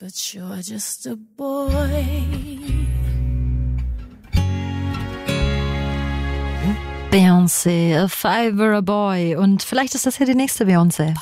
but you're just a boy. Beyoncé, If I Were a Boy. Und vielleicht ist das ja die nächste Beyoncé.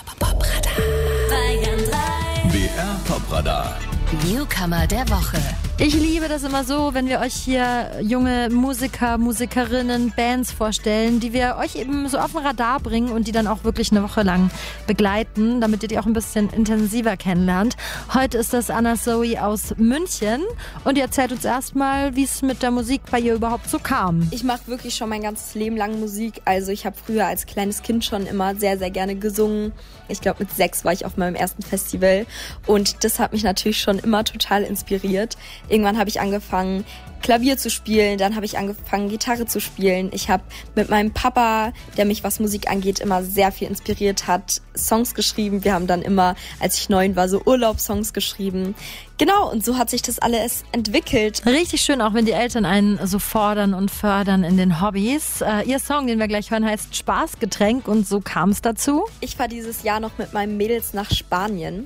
BR Popradar. Newcomer der Woche. Ich liebe das immer so, wenn wir euch hier junge Musiker, Musikerinnen, Bands vorstellen, die wir euch eben so auf den Radar bringen und die dann auch wirklich eine Woche lang begleiten, damit ihr die auch ein bisschen intensiver kennenlernt. Heute ist das Anna Zoe aus München und die erzählt uns erstmal, wie es mit der Musik bei ihr überhaupt so kam. Ich mache wirklich schon mein ganzes Leben lang Musik. Also ich habe früher als kleines Kind schon immer sehr, sehr gerne gesungen. Ich glaube, mit 6 war ich auf meinem ersten Festival und das hat mich natürlich schon immer total inspiriert. Irgendwann habe ich angefangen, Klavier zu spielen, dann habe ich angefangen, Gitarre zu spielen. Ich habe mit meinem Papa, der mich, was Musik angeht, immer sehr viel inspiriert hat, Songs geschrieben. Wir haben dann immer, als ich 9 war, so Urlaubssongs geschrieben. Genau, und so hat sich das alles entwickelt. Richtig schön, auch wenn die Eltern einen so fordern und fördern in den Hobbys. Ihr Song, den wir gleich hören, heißt Spaßgetränk und so kam es dazu. Ich war dieses Jahr noch mit meinen Mädels nach Spanien.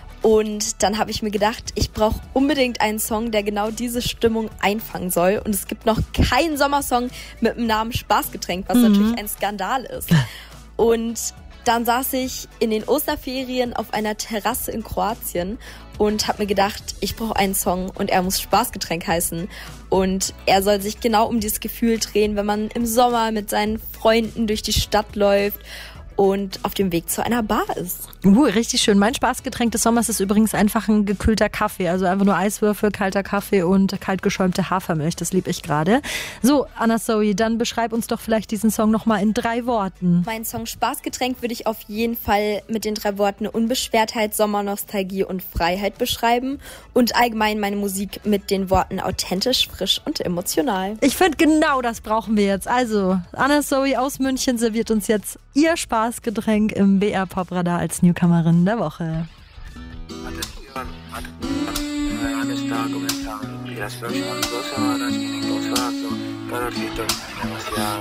Und dann habe ich mir gedacht, ich brauche unbedingt einen Song, der genau diese Stimmung einfangen soll. Und es gibt noch keinen Sommersong mit dem Namen Spaßgetränk, was natürlich ein Skandal ist. Und dann saß ich in den Osterferien auf einer Terrasse in Kroatien und habe mir gedacht, ich brauche einen Song und er muss Spaßgetränk heißen. Und er soll sich genau um dieses Gefühl drehen, wenn man im Sommer mit seinen Freunden durch die Stadt läuft und auf dem Weg zu einer Bar ist. Richtig schön. Mein Spaßgetränk des Sommers ist übrigens einfach ein gekühlter Kaffee. Also einfach nur Eiswürfel, kalter Kaffee und kalt geschäumte Hafermilch. Das liebe ich gerade. So, Anna Zoe, dann beschreib uns doch vielleicht diesen Song nochmal in 3 Worten. Mein Song Spaßgetränk würde ich auf jeden Fall mit den 3 Worten Unbeschwertheit, Sommernostalgie und Freiheit beschreiben. Und allgemein meine Musik mit den Worten authentisch, frisch und emotional. Ich finde, genau das brauchen wir jetzt. Also, Anna Zoe aus München serviert uns jetzt ihr Spaßgetränk im BR Popradar als Newcomerin der Woche. Estaba comenzando y las personas no se van a tener cosas, calorcito, demasiado.